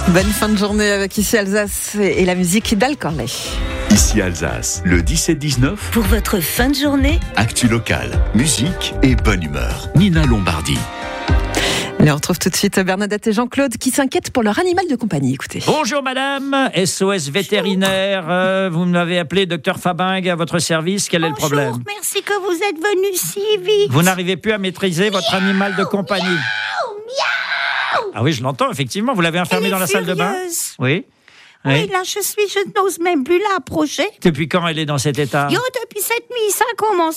Bonne fin de journée avec Ici Alsace et la musique d'Al Corley. Ici Alsace, le 17-19. Pour votre fin de journée, Actu locale, musique et bonne humeur. Nina Lombardi. Et on retrouve tout de suite Bernadette et Jean-Claude qui s'inquiètent pour leur animal de compagnie. Écoutez. Bonjour madame, SOS vétérinaire, vous m'avez appelé docteur Fabingue à votre service, quel est le problème? Bonjour, merci que vous êtes venu si vite. Vous n'arrivez plus à maîtriser votre animal de compagnie. Ah oui, je l'entends, effectivement, vous l'avez enfermé dans la salle de bain? Oui. Oui, là je n'ose même plus l'approcher. Depuis quand elle est dans cet état? Depuis cette nuit, ça commence.